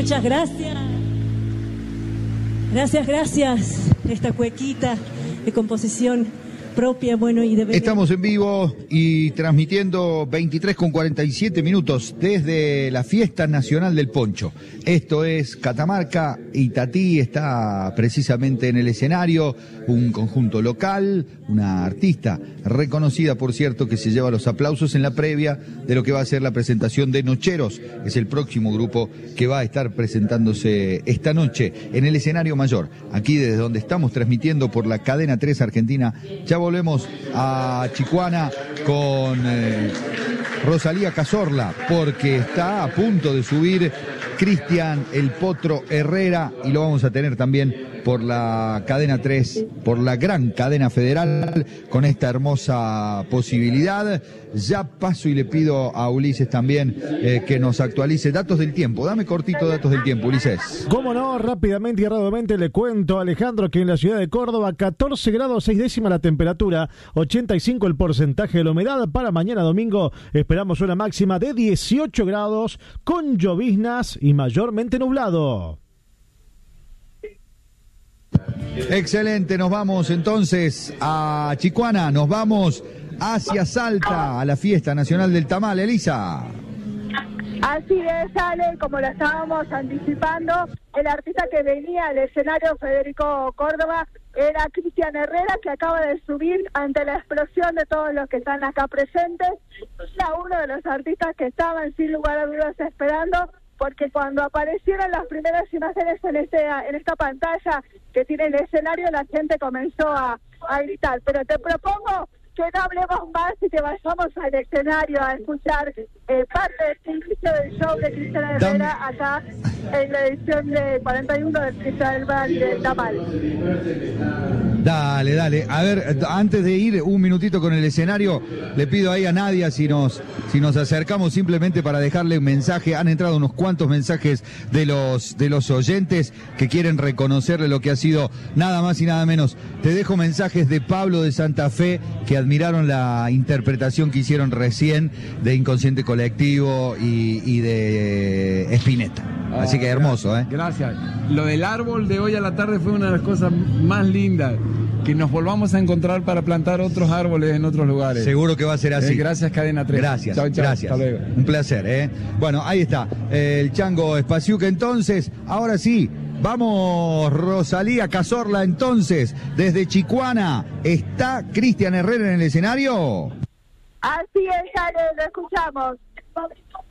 Muchas gracias. Gracias. Esta cuequita de composición propia, bueno, y de... Estamos en vivo y transmitiendo 23:47 desde la Fiesta Nacional del Poncho. Esto es Catamarca. Itatí está precisamente en el escenario, un conjunto local, una artista reconocida, por cierto, que se lleva los aplausos en la previa de lo que va a ser la presentación de Nocheros. Es el próximo grupo que va a estar presentándose esta noche en el escenario mayor, aquí desde donde estamos transmitiendo por la Cadena 3 Argentina. Ya volvemos a Chicuana con Rosalía Cazorla, porque está a punto de subir Cristian El Potro Herrera, y lo vamos a tener también por la Cadena 3, por la gran cadena federal, con esta hermosa posibilidad. Ya paso y le pido a Ulises también que nos actualice datos del tiempo. Dame cortito datos del tiempo, Ulises. Cómo no, rápidamente y erradamente le cuento, Alejandro, que en la ciudad de Córdoba, 14 grados 6 décimas la temperatura, 85 el porcentaje de la humedad. Para mañana domingo esperamos una máxima de 18 grados, con lloviznas y mayormente nublado. Excelente, nos vamos entonces a Chicuana, nos vamos hacia Salta, a la Fiesta Nacional del Tamal. Elisa. Así es, Ale, como lo estábamos anticipando, el artista que venía al escenario, Federico Córdoba, era Cristian Herrera, que acaba de subir ante la explosión de todos los que están acá presentes. Era uno de los artistas que estaban sin lugar a dudas esperando, porque cuando aparecieron las primeras imágenes en esta pantalla que tiene el escenario, la gente comenzó a gritar. Pero te propongo que no hablemos más y que vayamos al escenario a escuchar parte del inicio del show de Cristian Herrera acá en la edición de 41 del Festival del Tamal. Dale. A ver, antes de ir un minutito con el escenario, le pido ahí a Nadia si nos acercamos simplemente para dejarle un mensaje. Han entrado unos cuantos mensajes de los oyentes que quieren reconocerle lo que ha sido nada más y nada menos. Te dejo mensajes de Pablo de Santa Fe, que admiraron la interpretación que hicieron recién de Inconsciente Colectivo y de Spinetta. Así que hermoso, ¿eh? Gracias. Lo del árbol de hoy a la tarde fue una de las cosas más lindas. Que nos volvamos a encontrar para plantar otros árboles en otros lugares. Seguro que va a ser así. Gracias, Cadena 3. Gracias, chau, gracias. Hasta luego. Un placer, ¿eh? Bueno, ahí está el Chango Espaciuca. Entonces, ahora sí, vamos, Rosalía Cazorla, entonces, desde Chicuana. ¿Está Cristian Herrera en el escenario? Así es, Ale, lo escuchamos.